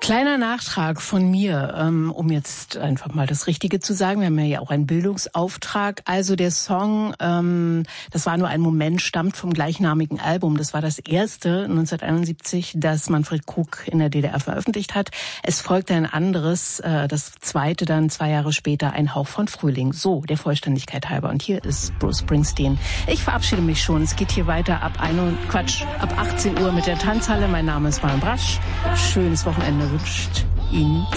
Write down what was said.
Kleiner Nachtrag von mir, um jetzt einfach mal das Richtige zu sagen. Wir haben ja auch einen Bildungsauftrag. Also der Song, das war nur ein Moment, stammt vom gleichnamigen Album. Das war das erste 1971, das Manfred Krug in der DDR veröffentlicht hat. Es folgte ein anderes, das zweite dann 2 Jahre später, Ein Hauch von Frühling. So, der Vollständigkeit halber. Und hier ist Bruce Springsteen. Ich verabschiede mich schon. Es geht hier weiter ab 18 Uhr mit der Tanzhalle. Mein Name ist Maren Brasch. Schönes Wochenende wünscht Ihnen